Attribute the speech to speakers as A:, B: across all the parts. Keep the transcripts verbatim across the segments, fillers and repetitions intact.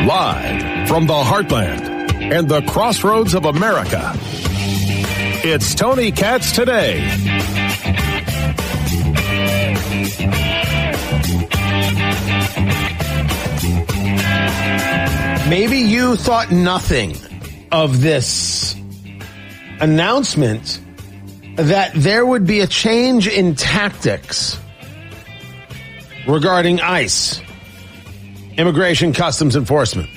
A: Live from the heartland and the crossroads of America, it's Tony Katz Today.
B: Maybe you thought nothing of this announcement that there would be a change in tactics regarding ICE, Immigration Customs Enforcement.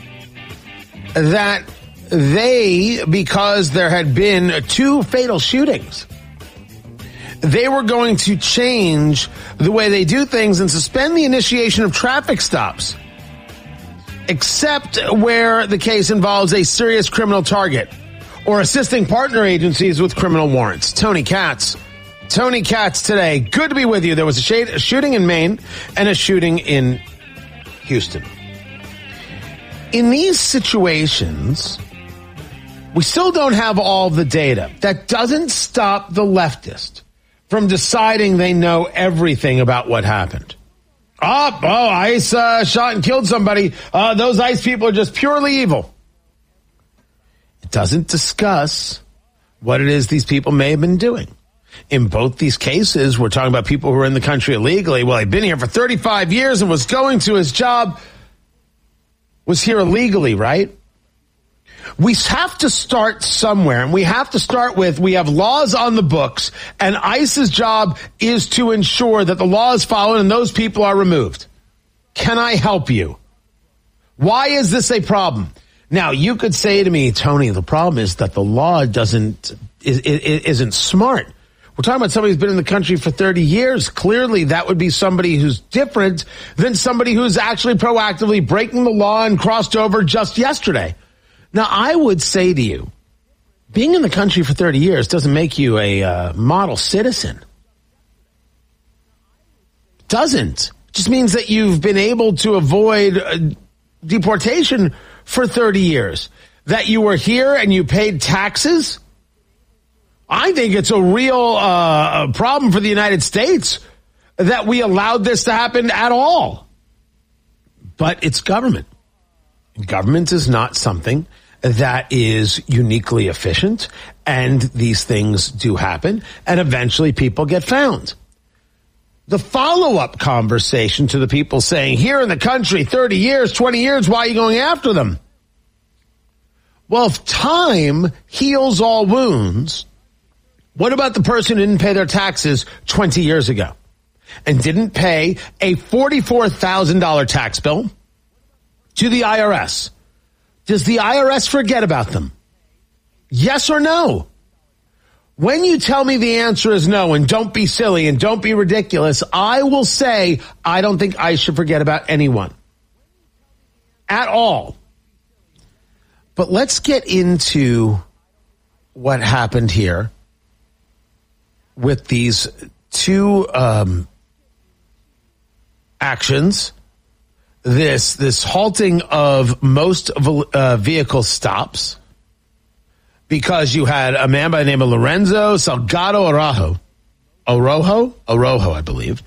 B: That they, because there had been two fatal shootings, they were going to change the way they do things and suspend the initiation of traffic stops, except where the case involves a serious criminal target or assisting partner agencies with criminal warrants. Tony Katz. Tony Katz Today. Good to be with you. There was a, shade, a shooting in Maine and a shooting in Houston. In these situations, we still don't have all the data. That doesn't stop the leftist from deciding they know everything about what happened. Oh, oh ICE uh, shot and killed somebody. Uh, those ICE people are just purely evil. It doesn't discuss what it is these people may have been doing. In both these cases, we're talking about people who are in the country illegally. Well, he'd been here for thirty-five years and was going to his job, was here illegally, right? We have to start somewhere, and we have to start with, we have laws on the books, and ICE's job is to ensure that the law is followed and those people are removed. Can I help you? Why is this a problem? Now, you could say to me, Tony, the problem is that the law doesn't, is, is, isn't smart. We're talking about somebody who's been in the country for thirty years. Clearly, that would be somebody who's different than somebody who's actually proactively breaking the law and crossed over just yesterday. Now, I would say to you, being in the country for thirty years doesn't make you a uh, model citizen. Doesn't. It just means that you've been able to avoid uh, deportation for thirty years. That you were here and you paid taxes. I think it's a real uh, problem for the United States that we allowed this to happen at all. But it's government. Government is not something that is uniquely efficient, and these things do happen, and eventually people get found. The follow-up conversation to the people saying, here in the country, thirty years, twenty years, why are you going after them? Well, if time heals all wounds, what about the person who didn't pay their taxes twenty years ago and didn't pay a forty-four thousand dollars tax bill to the I R S? Does the I R S forget about them? Yes or no? When you tell me the answer is no, and don't be silly and don't be ridiculous, I will say I don't think I should forget about anyone at all. But let's get into what happened here with these two um, actions. This this halting of most uh, vehicle stops because you had a man by the name of Lorenzo Salgado Araujo, Orojo, Orojo, I believe,